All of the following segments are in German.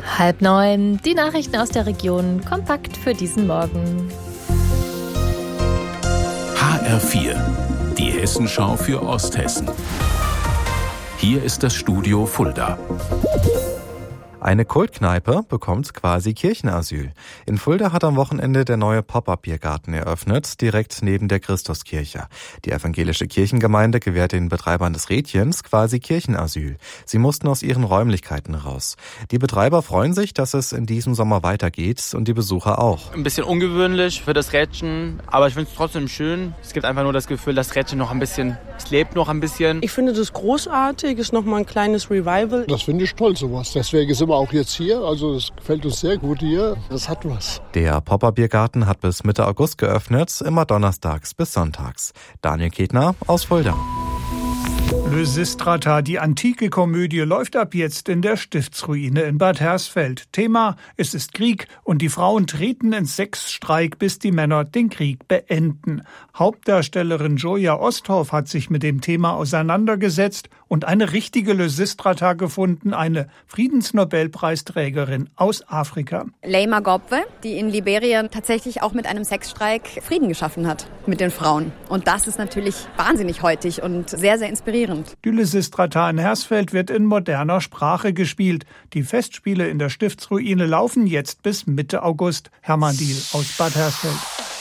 8:30, die Nachrichten aus der Region, kompakt für diesen Morgen. HR4, die Hessenschau für Osthessen. Hier ist das Studio Fulda. Eine Kultkneipe bekommt quasi Kirchenasyl. In Fulda hat am Wochenende der neue Pop-up-Biergarten eröffnet, direkt neben der Christuskirche. Die evangelische Kirchengemeinde gewährt den Betreibern des Rädchens quasi Kirchenasyl. Sie mussten aus ihren Räumlichkeiten raus. Die Betreiber freuen sich, dass es in diesem Sommer weitergeht und die Besucher auch. Ein bisschen ungewöhnlich für das Rädchen, aber ich finde es trotzdem schön. Es gibt einfach nur das Gefühl, das Rädchen noch ein bisschen, es lebt noch ein bisschen. Ich finde das großartig, ist noch mal ein kleines Revival. Das finde ich toll, sowas. Deswegen sind wir auch jetzt hier, also es gefällt uns sehr gut hier. Das hat was. Der Pop-up-Biergarten hat bis Mitte August geöffnet, immer donnerstags bis sonntags. Daniel Ketner aus Fulda. Lysistrata, die antike Komödie, läuft ab jetzt in der Stiftsruine in Bad Hersfeld. Thema: Es ist Krieg und die Frauen treten in Sexstreik, bis die Männer den Krieg beenden. Hauptdarstellerin Joja Osthoff hat sich mit dem Thema auseinandergesetzt und eine richtige Lysistrata gefunden, eine Friedensnobelpreisträgerin aus Afrika. Leymah Gbowee, die in Liberia tatsächlich auch mit einem Sexstreik Frieden geschaffen hat mit den Frauen. Und das ist natürlich wahnsinnig heutig und sehr, sehr inspirierend. Die Lysistrata in Hersfeld wird in moderner Sprache gespielt. Die Festspiele in der Stiftsruine laufen jetzt bis Mitte August. Hermann Diehl aus Bad Hersfeld.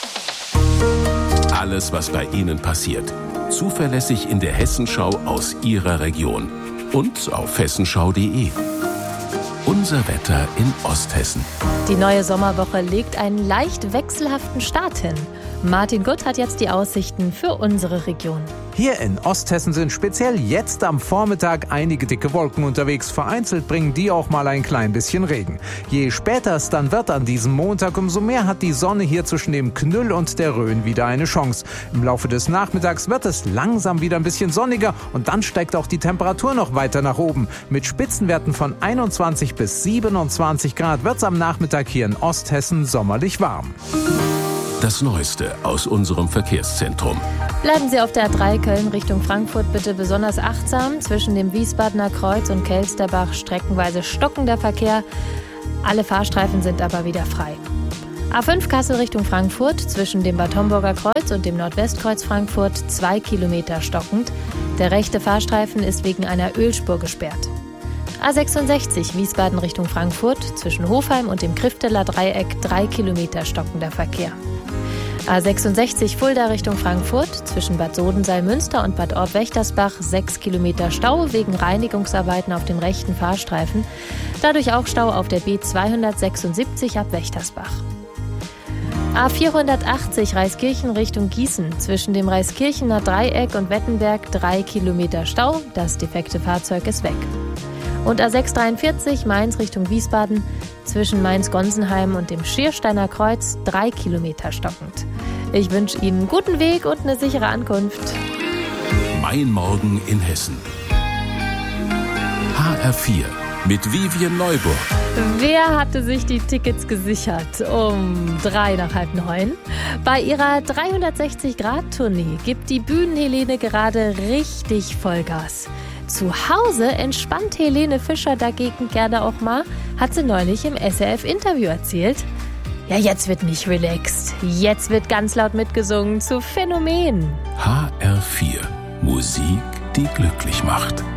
Alles, was bei Ihnen passiert, zuverlässig in der Hessenschau aus Ihrer Region und auf hessenschau.de. Unser Wetter in Osthessen. Die neue Sommerwoche legt einen leicht wechselhaften Start hin. Martin Gutt hat jetzt die Aussichten für unsere Region. Hier in Osthessen sind speziell jetzt am Vormittag einige dicke Wolken unterwegs. Vereinzelt bringen die auch mal ein klein bisschen Regen. Je später es dann wird an diesem Montag, umso mehr hat die Sonne hier zwischen dem Knüll und der Rhön wieder eine Chance. Im Laufe des Nachmittags wird es langsam wieder ein bisschen sonniger und dann steigt auch die Temperatur noch weiter nach oben. Mit Spitzenwerten von 21 bis 27 Grad wird es am Nachmittag hier in Osthessen sommerlich warm. Das Neueste aus unserem Verkehrszentrum. Bleiben Sie auf der A3 Köln Richtung Frankfurt bitte besonders achtsam. Zwischen dem Wiesbadener Kreuz und Kelsterbach streckenweise stockender Verkehr. Alle Fahrstreifen sind aber wieder frei. A5 Kassel Richtung Frankfurt. Zwischen dem Bad Homburger Kreuz und dem Nordwestkreuz Frankfurt 2 Kilometer stockend. Der rechte Fahrstreifen ist wegen einer Ölspur gesperrt. A66 Wiesbaden Richtung Frankfurt. Zwischen Hofheim und dem Krifteler Dreieck 3 Kilometer stockender Verkehr. A66 Fulda Richtung Frankfurt, zwischen Bad Sodenseil-Münster und Bad Orb-Wächtersbach 6 Kilometer Stau wegen Reinigungsarbeiten auf dem rechten Fahrstreifen. Dadurch auch Stau auf der B276 ab Wächtersbach. A480 Reiskirchen Richtung Gießen, zwischen dem Reiskirchener Dreieck und Wettenberg 3 Kilometer Stau. Das defekte Fahrzeug ist weg. Und A643 Mainz Richtung Wiesbaden, zwischen Mainz-Gonsenheim und dem Schiersteiner Kreuz 3 Kilometer stockend. Ich wünsche Ihnen guten Weg und eine sichere Ankunft. Mein Morgen in Hessen. HR4 mit Vivian Neuburg. Wer hatte sich die Tickets gesichert? Um 8:03. Bei ihrer 360-Grad-Tournee gibt die Bühnenhelene gerade richtig Vollgas. Zu Hause entspannt Helene Fischer dagegen gerne auch mal, hat sie neulich im SRF-Interview erzählt. Ja, jetzt wird nicht relaxed. Jetzt wird ganz laut mitgesungen zu Phänomen. HR4. Musik, die glücklich macht.